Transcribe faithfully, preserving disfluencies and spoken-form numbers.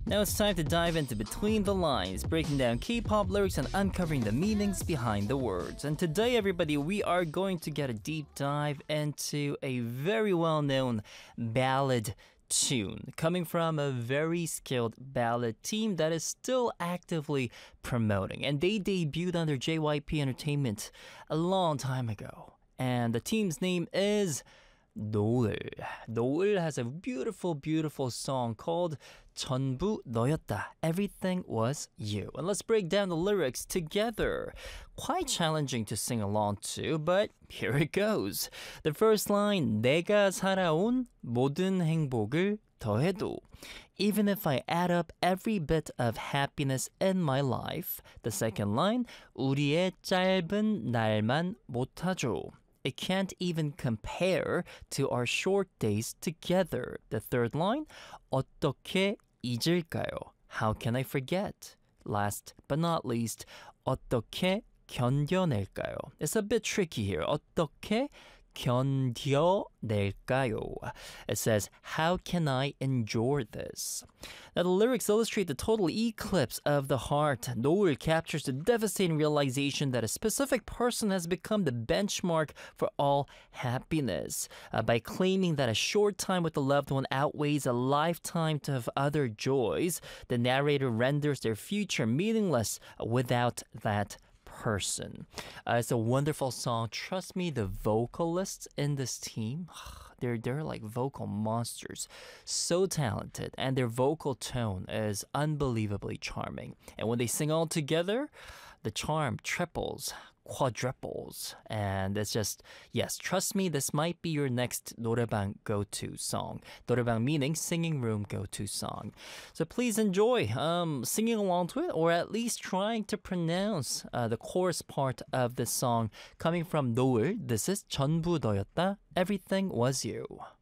Now it's time to dive into Between the Lines, breaking down K-pop lyrics and uncovering the meanings behind the words. And today, everybody, we are going to get a deep dive into a very well-known ballad tune coming from a very skilled ballad team that is still actively promoting. And they debuted under J Y P Entertainment a long time ago. And the team's name is 노을. 노을 has a beautiful, beautiful song called 전부 너였다. Everything was you. And let's break down the lyrics together. Quite challenging to sing along to, but here it goes. The first line, 내가 살아온 모든 행복을 더해도. Even if I add up every bit of happiness in my life. The second line, 우리의 짧은 날만 못하죠. It can't even compare to our short days together. The third line, 어떻게 잊을까요? How can I forget? Last but not least, 어떻게 견뎌낼까요? It's a bit tricky here. 어떻게 견뎌낼까요? It says, how can I endure this? Now the lyrics illustrate the total eclipse of the heart. 노을 captures the devastating realization that a specific person has become the benchmark for all happiness. Uh, by claiming that a short time with a loved one outweighs a lifetime of other joys, the narrator renders their future meaningless without that person. Uh, it's a wonderful song. Trust me, the vocalists in this team, they're they're like vocal monsters. So talented, and their vocal tone is unbelievably charming. And when they sing all together, the charm triples, quadruples, and it's just, yes, trust me, this might be your next 노래방 go-to song. 노래방 meaning singing room go-to song. So please enjoy um, singing along to it, or at least trying to pronounce uh, the chorus part of this song coming from 노을. This is 전부 너였다. Everything was you.